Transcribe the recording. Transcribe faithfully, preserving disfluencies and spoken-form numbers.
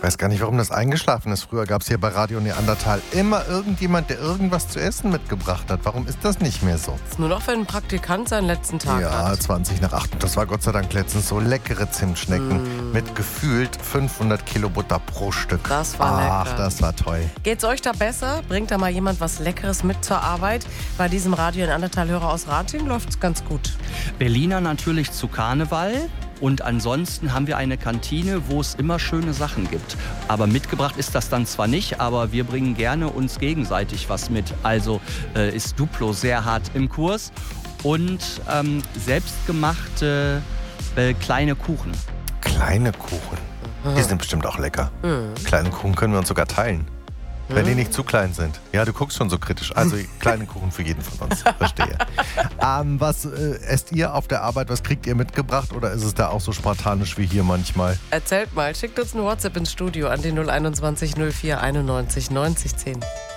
weiß gar nicht, warum das eingeschlafen ist. Früher gab es hier bei Radio Neandertal immer irgendjemand, der irgendwas zu essen mitgebracht hat. Warum ist das nicht mehr so? Das ist nur noch, wenn ein Praktikant seinen letzten Tag ja, hat. Ja, zwanzig nach acht. Das war Gott sei Dank letztens so leckere Zimtschnecken mm. mit gefühlt fünfhundert Kilo Butter pro Stück. Das war Ach, lecker. das war toll. Geht's euch da besser? Bringt da mal jemand was Leckeres mit zur Arbeit? Bei diesem Radio Neandertal-Hörer aus Ratingen läuft's ganz gut. Berliner natürlich zu Karneval. Und ansonsten haben wir eine Kantine, wo es immer schöne Sachen gibt. Aber mitgebracht ist das dann zwar nicht, aber wir bringen gerne uns gegenseitig was mit. Also äh, ist Duplo sehr hart im Kurs. Und ähm, selbstgemachte äh, kleine Kuchen. Kleine Kuchen? Mhm. Die sind bestimmt auch lecker. Mhm. Kleine Kuchen können wir uns sogar teilen. Wenn die nicht zu klein sind. Ja, du guckst schon so kritisch. Also kleine Kuchen für jeden von uns. Verstehe. ähm, was äh, esst ihr auf der Arbeit? Was kriegt ihr mitgebracht? Oder ist es da auch so spartanisch wie hier manchmal? Erzählt mal. Schickt uns ein WhatsApp ins Studio an die null einundzwanzig null vier einundneunzig neunzig zehn.